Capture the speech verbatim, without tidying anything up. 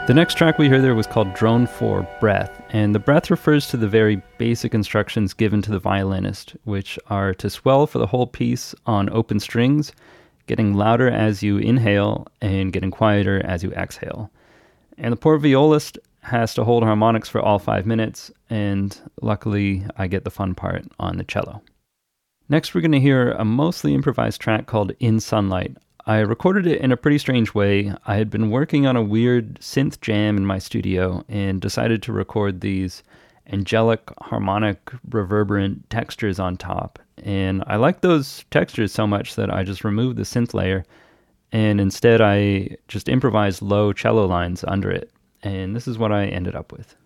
The next track we heard there was called Drone four Breath, and the breath refers to the very basic instructions given to the violinist, which are to swell for the whole piece on open strings, getting louder as you inhale and getting quieter as you exhale. And the poor violist has to hold harmonics for all five minutes, and luckily I get the fun part on the cello. Next we're going to hear a mostly improvised track called In Sunlight. I recorded it in a pretty strange way. I had been working on a weird synth jam in my studio and decided to record these angelic, harmonic, reverberant textures on top. And I liked those textures so much that I just removed the synth layer, and instead I just improvised low cello lines under it. And this is what I ended up with.